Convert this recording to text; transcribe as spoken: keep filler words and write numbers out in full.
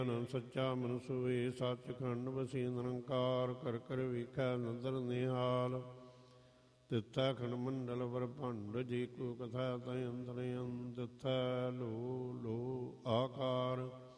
ਸੱਚਾ ਮਨ ਸੋਏ ਸੱਚਖੰਡ ਵਸੀ ਨਿਰੰਕਾਰ ਕਰ ਕਰ ਵੇਖੈ ਨਦਰ ਨਿਹਾਲ ਤਿੱਥੈ ਖੰਡ ਮੰਡਲ ਬ੍ਰਹਮੰਡ ਜੀ ਕੋ ਕਥਾ ਤੈ ਅੰਤਰ ਅੰਤ ਤਿੱਥੈ ਲੋ ਲੋ ਆਕਾਰ